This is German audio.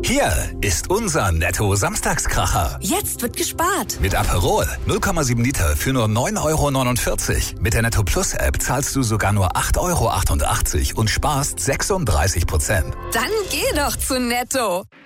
Hier ist unser Netto-Samstagskracher. Jetzt wird gespart. Mit Aperol 0,7 Liter für nur 9,49 €. Mit der Netto Plus App zahlst du sogar nur 8,88 € und sparst 36%. Dann geh doch zu Netto.